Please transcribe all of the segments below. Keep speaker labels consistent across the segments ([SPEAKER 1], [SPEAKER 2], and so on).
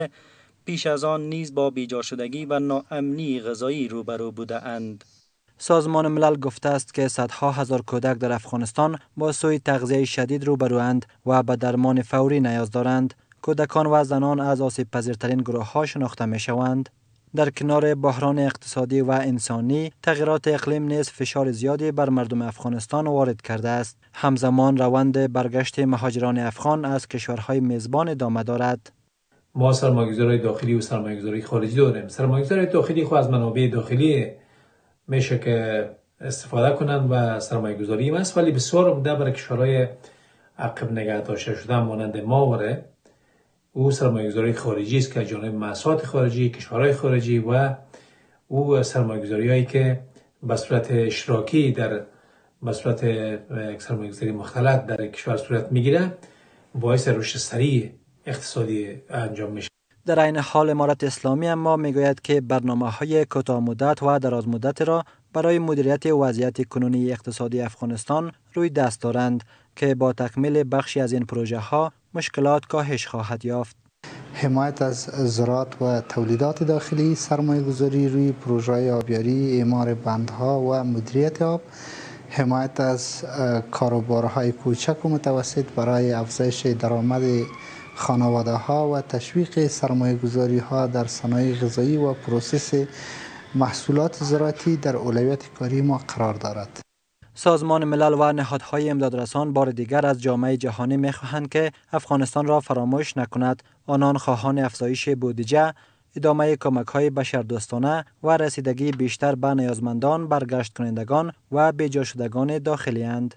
[SPEAKER 1] پیش از آن نیز با بیجا شدگی و ناامنی غذایی روبرو بوده اند.
[SPEAKER 2] سازمان ملل گفته است که صدها هزار کودک در افغانستان با سوء تغذیه شدید روبروند و به درمان فوری نیاز دارند. کودکان و زنان از آسیب پذیرترین گروه ها شناخته می شوند. در کنار بحران اقتصادی و انسانی، تغییرات اقلیم نیز فشار زیادی بر مردم افغانستان وارد کرده است. همزمان روند برگشت مهاجران افغان از کشورهای میزبان ادامه دارد.
[SPEAKER 3] ما سرمایه‌گذاری داخلی و سرمایه‌گذاری خارجی داریم. سرمایه‌گذاری داخلی خود از منابع داخلی میشه که استفاده کنند و سرمایه‌گذاری است، ولی بسیار عمده برای کشورهای عقب نگه داشته شده مانند ما وره او سرمایه‌گذاری خارجی است که جانب مؤسسات خارجی، کشورهای خارجی و او سرمایه‌گذاری‌هایی که به صورت اشتراکی به صورت سرمایه‌گذاری مختلط در کشور صورت میگیره، باعث رشد سریع اقتصادی انجام میشه.
[SPEAKER 2] در عین حال امارت اسلامی اما میگوید که برنامه‌های کوتاه مدت و دراز مدت را برای مدیریت وضعیت کنونی اقتصادی افغانستان روی دست دارند که با تکمیل بخشی از این پروژه ها مشکلات کاهش خواهد یافت.
[SPEAKER 4] حمایت از زراعت و تولیدات داخلی، سرمایه‌گذاری روی پروژه‌های آبیاری، اعمار بندها و مدیریت آب، حمایت از کاروبارهای کوچک و متوسط برای افزایش درآمد خانواده ها و تشویق سرمایه گذاری ها در صنایع غذایی و پروسس محصولات زراعتی در اولویت کاری ما قرار دارد.
[SPEAKER 2] سازمان ملل و نهادهای امدادرسان بار دیگر از جامعه جهانی می‌خواهند که افغانستان را فراموش نکند. آنان خواهان افزایش بودجه، ادامه کمک‌های بشردوستانه و رسیدگی بیشتر به نیازمندان، برگشت کنندگان و بیجا شدگان داخلی اند.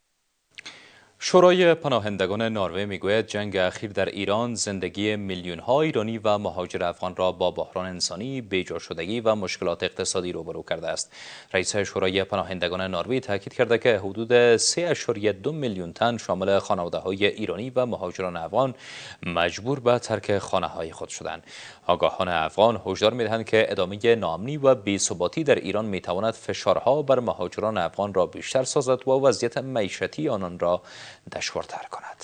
[SPEAKER 5] شورای پناهندگان نروژ میگوید جنگ اخیر در ایران زندگی میلیون‌ها ایرانی و مهاجر افغان را با بحران انسانی، بیجا شدگی و مشکلات اقتصادی روبرو کرده است. رئیس شورای پناهندگان نروژ تاکید کرده که حدود 3.2 میلیون تن شامل خانواده‌های ایرانی و مهاجران افغان مجبور به ترک خانه‌های خود شدند. آگاهان افغان هشدار می‌دهند که ادامه ناامنی و بی‌ثباتی در ایران می‌تواند فشارها بر مهاجران افغان را بیشتر سازد و وضعیت معیشتی آنان را دشوارتر کند.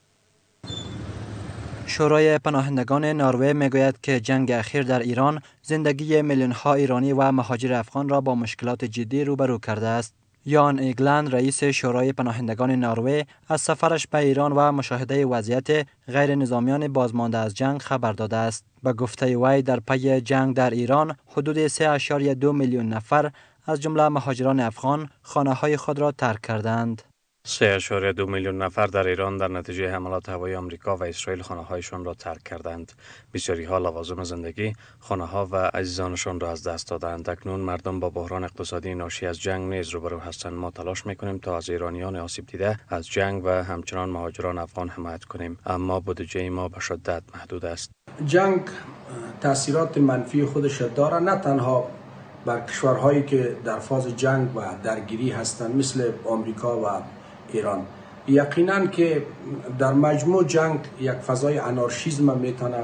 [SPEAKER 2] شورای پناهندگان نروژ میگوید که جنگ اخیر در ایران زندگی میلیون‌ها ایرانی و مهاجر افغان را با مشکلات جدی روبرو کرده است. یان ایگلند رئیس شورای پناهندگان نروژ از سفرش به ایران و مشاهده وضعیت غیر نظامیان بازمانده از جنگ خبر داده است. به گفته وی در پی جنگ در ایران حدود 3.2 میلیون نفر از جمله مهاجران افغان خانه‌های خود را ترک کردند.
[SPEAKER 6] 3.2 میلیون نفر در ایران در نتیجه حملات هوایی آمریکا و اسرائیل خانه‌هایشان را ترک کردند. بسیاری‌ها لوازم زندگی، خانه‌ها و عزیزانشان را از دست دادند. اکنون مردم با بحران اقتصادی ناشی از جنگ نیز روبرو هستند. ما تلاش می‌کنیم تا از ایرانیان آسیب دیده از جنگ و همچنان مهاجران افغان حمایت کنیم، اما بودجه ما به شدت محدود است.
[SPEAKER 7] جنگ تاثیرات منفی خودش داره، نه تنها بر کشورهایی که در فاز جنگ و درگیری هستند مثل آمریکا و ایران. یقینا که در مجموع جنگ یک فضای انارشیزم میتونه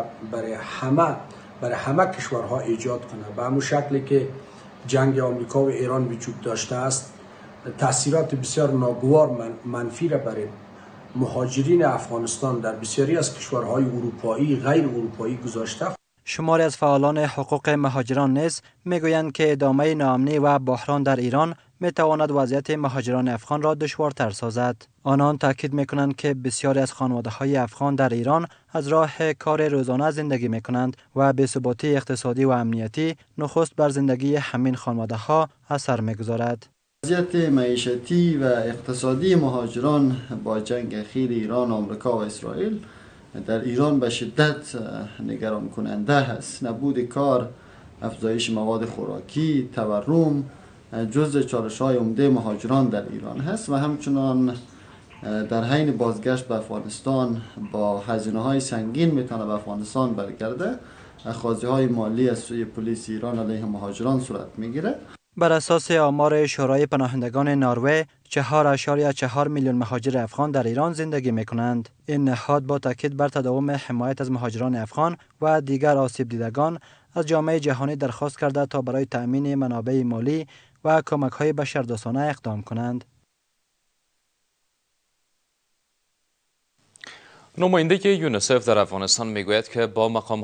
[SPEAKER 7] برای همه کشورها ایجاد کنه. به همون شکلی که جنگ آمریکا و ایران وجود داشته است، تاثیرات بسیار ناگوار منفی را برای مهاجرین افغانستان در بسیاری از کشورهای اروپایی غیر اروپایی گذاشته.
[SPEAKER 2] شماری از فعالان حقوق مهاجران نیز میگویند که ادامه ناامنی و بحران در ایران میتواند وضعیت مهاجران افغان را دشوارتر سازد. آنان تاکید میکنند که بسیاری از خانواده‌های افغان در ایران از راه کار روزانه زندگی میکنند و بی‌ثباتی اقتصادی و امنیتی نخست بر زندگی همین خانواده‌ها اثر میگذارد.
[SPEAKER 8] وضعیت معیشتی و اقتصادی مهاجران با جنگ اخیر ایران، آمریکا و اسرائیل در ایران به شدت نگران کننده است. نبود کار، افزایش مواد خوراکی، تورم جزء چالش‌های عمده مهاجران در ایران هست و همچنان در حین بازگشت به افغانستان با هزینه‌های سنگین میتونه به افغانستان برگرده. اخاذی‌های مالی از سوی پلیس ایران علیه مهاجران صورت میگیره.
[SPEAKER 2] بر اساس آمار شورای پناهندگان نروژ 4.4 میلیون مهاجر افغان در ایران زندگی می‌کنند. این نهاد با تاکید بر تداوم حمایت از مهاجران افغان و دیگر آسیب دیدگان از جامعه جهانی درخواست کرده تا برای تأمین منابع مالی و کمک‌های بشردوستانه اقدام کنند.
[SPEAKER 5] نماینده یونیسف در افغانستان میگوید که با مقام